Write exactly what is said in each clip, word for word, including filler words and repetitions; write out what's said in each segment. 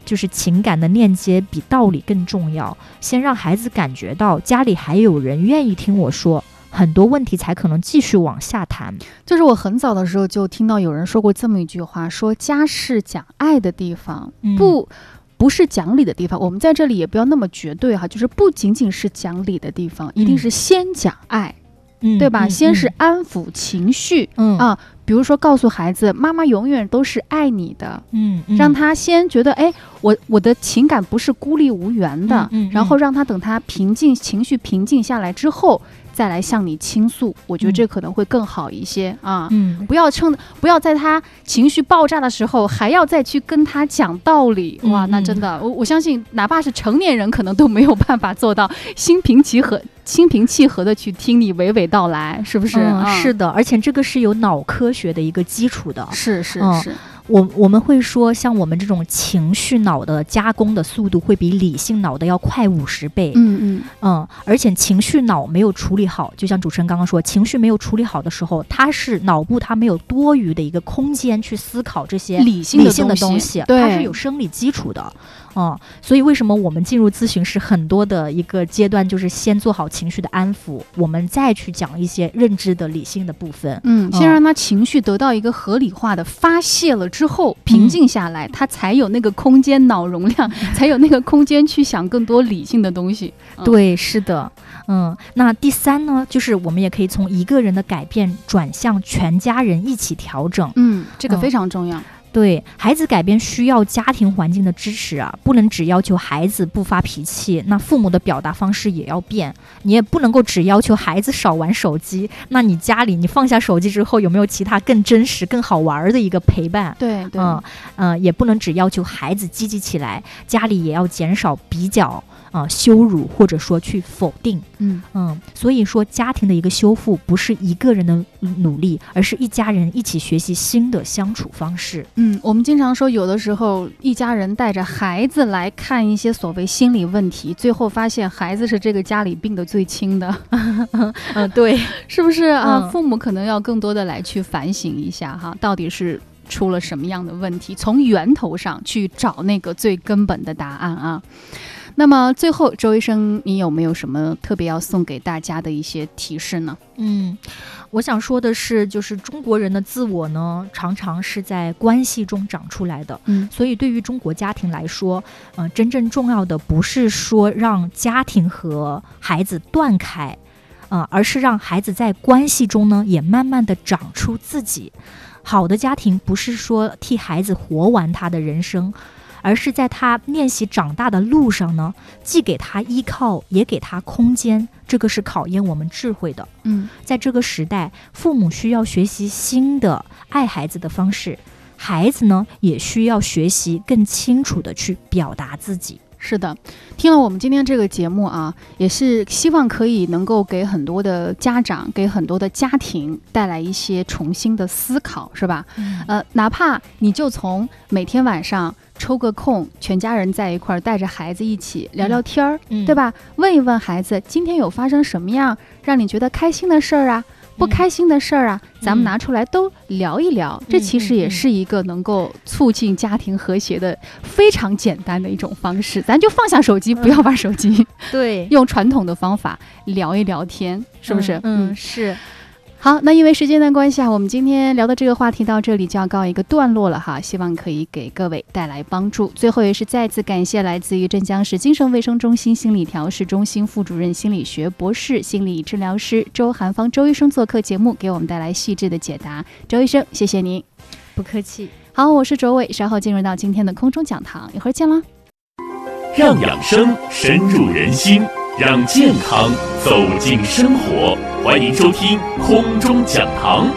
就是情感的链接比道理更重要，先让孩子感觉到家里还有人愿意听我说，很多问题才可能继续往下谈。 就是我很早的时候就听到有人说过这么一句话，说家是讲爱的地方， 嗯、 不不是讲理的地方。我们在这里也不要那么绝对哈，就是不仅仅是讲理的地方，一定是先讲爱， 嗯、 对吧、 嗯、 先是安抚情绪、 嗯、 啊，比如说告诉孩子妈妈永远都是爱你的， 嗯，嗯让他先觉得哎，我我的情感不是孤立无援的、 嗯嗯嗯、 然后让他等他平静情绪平静下来之后再来向你倾诉，我觉得这可能会更好一些、嗯、啊。嗯，不要趁不要在他情绪爆炸的时候还要再去跟他讲道理，哇，那真的，我我相信哪怕是成年人可能都没有办法做到心平气和心平气和的去听你娓娓道来，是不是？ 嗯，是的，而且这个是有脑科学的一个基础的。 是是是。 嗯，我我们会说，像我们这种情绪脑的加工的速度会比理性脑的要快五十倍。 嗯嗯嗯，而且情绪脑没有处理好，就像主持人刚刚说，情绪没有处理好的时候，它是脑部它没有多余的一个空间去思考这些理性的东西， 理性的东西， 对， 它是有生理基础的。嗯，所以为什么我们进入咨询室很多的一个阶段，就是先做好情绪的安抚，我们再去讲一些认知的理性的部分。 嗯，先让他情绪得到一个合理化的发泄了之后，平静下来，嗯、他才有那个空间脑容量，才有那个空间去想更多理性的东西。 嗯、对，是的。嗯，那第三呢，就是我们也可以从一个人的改变转向全家人一起调整。 嗯，这个非常重要。嗯， 对，孩子改变需要家庭环境的支持啊，不能只要求孩子不发脾气，那父母的表达方式也要变。你也不能够只要求孩子少玩手机，那你家里你放下手机之后，有没有其他更真实更好玩的一个陪伴？ 对对， 嗯嗯、呃，也不能只要求孩子积极起来，家里也要减少比较啊、呃、羞辱或者说去否定。 嗯嗯，所以说家庭的一个修复不是一个人的努力，而是一家人一起学习新的相处方式。 嗯，我们经常说有的时候一家人带着孩子来看一些所谓心理问题，最后发现孩子是这个家里病得最轻的。 嗯，对， 是不是啊、 嗯？ 父母可能要更多的来去反省一下哈，到底是出了什么样的问题，从源头上去找那个最根本的答案啊。那么最后，周医生，你有没有什么特别要送给大家的一些提示呢？ 嗯，我想说的是，就是中国人的自我呢，常常是在关系中长出来的。 嗯， 所以对于中国家庭来说，呃，真正重要的不是说让家庭和孩子断开，呃，而是让孩子在关系中呢，也慢慢的长出自己。好的家庭不是说替孩子活完他的人生，而是在他练习长大的路上呢，既给他依靠，也给他空间。这个是考验我们智慧的。 嗯， 在这个时代，父母需要学习新的爱孩子的方式，孩子呢也需要学习更清楚的去表达自己。 是的，听了我们今天这个节目啊，也是希望可以能够给很多的家长，给很多的家庭带来一些重新的思考，是吧？ 嗯、 呃，哪怕你就从每天晚上抽个空，全家人在一块儿，带着孩子一起聊聊天儿、 嗯， 对吧？问一问孩子，今天有发生什么样让你觉得开心的事儿啊？不开心的事儿啊、嗯，咱们拿出来都聊一聊、嗯、这其实也是一个能够促进家庭和谐的非常简单的一种方式。咱就放下手机、嗯、不要玩手机， 对， 用传统的方法聊一聊天，是不是？ 嗯，嗯是。 好，那因为时间的关系啊，我们今天聊的这个话题到这里就要告一个段落了哈，希望可以给各位带来帮助。最后也是再次感谢来自于镇江市精神卫生中心心理调试中心副主任、心理学博士、心理治疗师周涵芳周医生做客节目，给我们带来细致的解答。周医生，谢谢您。 不客气。 好，我是卓伟，稍后进入到今天的空中讲堂，一会儿见了。 让养生深入人心，让健康走进生活。欢迎收听空中讲堂。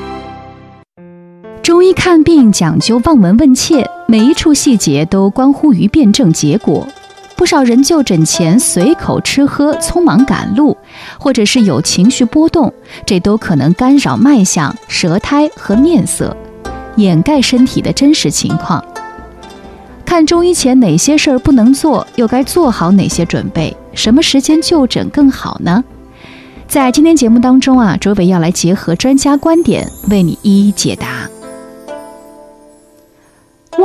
中医看病讲究望闻问切，每一处细节都关乎于辩证结果。不少人就诊前随口吃喝、匆忙赶路，或者是有情绪波动，这都可能干扰脉象、舌苔和面色，掩盖身体的真实情况。看中医前哪些事儿不能做，又该做好哪些准备？什么时间就诊更好呢？在今天节目当中啊，卓伟要来结合专家观点，为你一一解答。望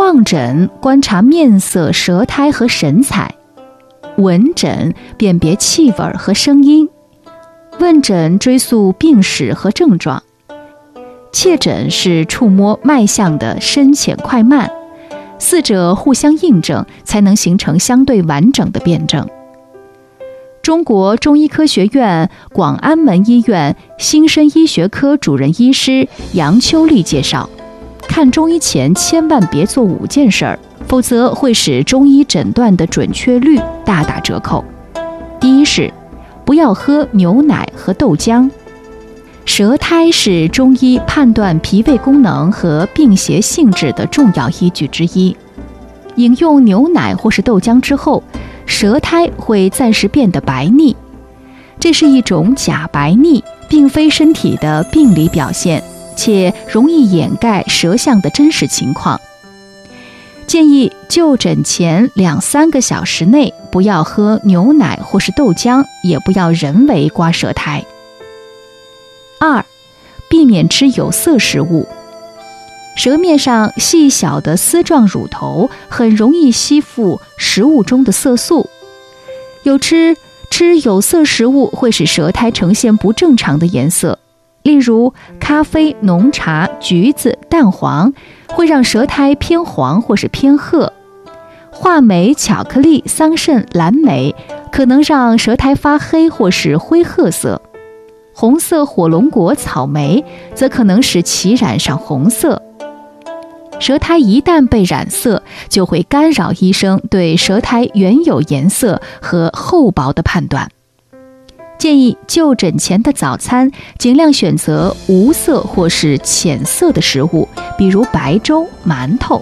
望诊观察面色、舌苔和神采；闻诊辨别气味和声音；问诊追溯病史和症状；切诊是触摸脉象的深浅快慢。四者互相印证，才能形成相对完整的辩证。中国中医科学院广安门医院新生医学科主任医师杨秋丽介绍，看中医前千万别做五件事儿，否则会使中医诊断的准确率大打折扣。第一是不要喝牛奶和豆浆。舌苔是中医判断脾胃功能和病邪性质的重要依据之一。饮用牛奶或是豆浆之后，舌苔会暂时变得白腻，这是一种假白腻，并非身体的病理表现，且容易掩盖舌象的真实情况。建议就诊前两三个小时内不要喝牛奶或是豆浆，也不要人为刮舌苔。二，避免吃有色食物。舌面上细小的丝状乳头很容易吸附食物中的色素，有吃吃有色食物会使舌苔呈现不正常的颜色，例如咖啡、浓茶、橘子、蛋黄会让舌苔偏黄或是偏褐，话梅、巧克力、桑葚、蓝莓可能让舌苔发黑或是灰褐色，红色火龙果、草莓则可能使其染上红色。舌苔一旦被染色，就会干扰医生对舌苔原有颜色和厚薄的判断。建议就诊前的早餐尽量选择无色或是浅色的食物，比如白粥、馒头。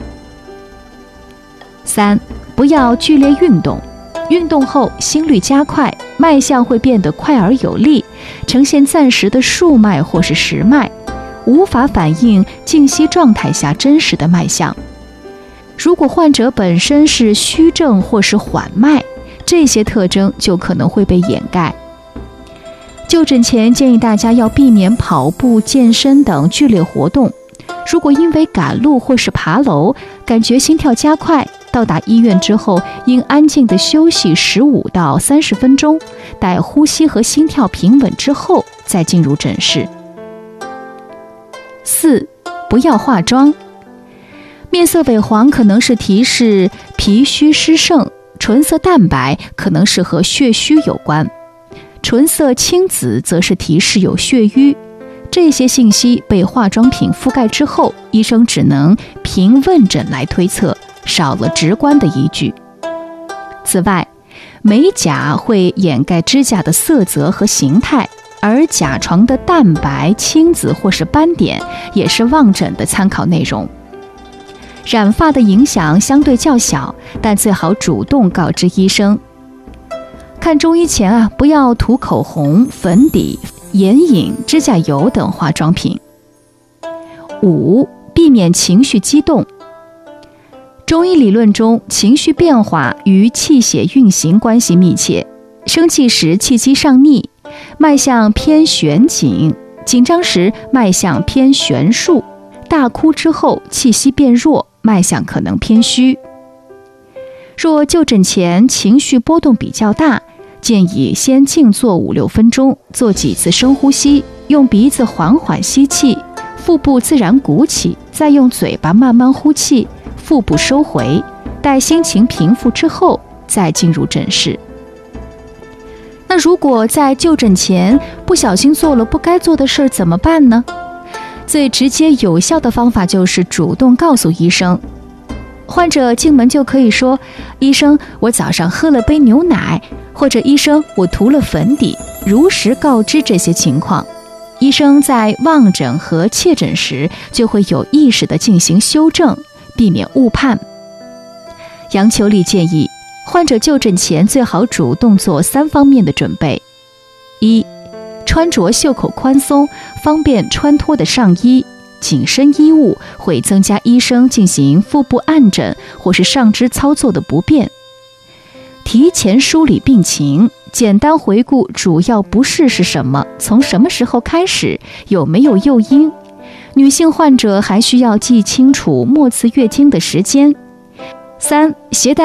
三，不要剧烈运动。运动后心率加快，脉象会变得快而有力，呈现暂时的束脉或是实脉，无法反映静息状态下真实的脉象。如果患者本身是虚症或是缓脉，这些特征就可能会被掩盖。就诊前建议大家要避免跑步、健身等剧烈活动。如果因为赶路或是爬楼感觉心跳加快，到达医院之后应安静地休息十五到三十分钟，待呼吸和心跳平稳之后再进入诊室。四，不要化妆。面色萎黄可能是提示脾虚湿盛，唇色淡白可能是和血虚有关，唇色青紫则是提示有血瘀。这些信息被化妆品覆盖之后，医生只能凭问诊来推测，少了直观的依据。此外，美甲会掩盖指甲的色泽和形态，而甲床的淡白、青紫或是斑点也是望诊的参考内容。染发的影响相对较小，但最好主动告知医生。看中医前啊，不要涂口红、粉底、眼影、指甲油等化妆品。五，避免情绪激动。中医理论中，情绪变化与气血运行关系密切。生气时气机上逆，脉象偏悬紧；紧张时脉象偏悬束；大哭之后气息变弱，脉象可能偏虚。若就诊前情绪波动比较大，建议先静坐五六分钟，做几次深呼吸，用鼻子缓缓吸气，腹部自然鼓起，再用嘴巴慢慢呼气，腹部收回，待心情平复之后再进入诊室。那如果在就诊前不小心做了不该做的事怎么办呢？最直接有效的方法就是主动告诉医生。患者进门就可以说：医生，我早上喝了杯牛奶，或者医生，我涂了粉底，如实告知这些情况。医生在望诊和切诊时就会有意识地进行修正，避免误判。杨秋丽建议，患者就诊前最好主动做三方面的准备：一、穿着袖口宽松、方便穿脱的上衣，紧身衣物会增加医生进行腹部按诊或是上肢操作的不便。提前梳理病情，简单回顾主要不适是什么，从什么时候开始，有没有诱因。 女性患者还需要记清楚末次月经的时间。三、携带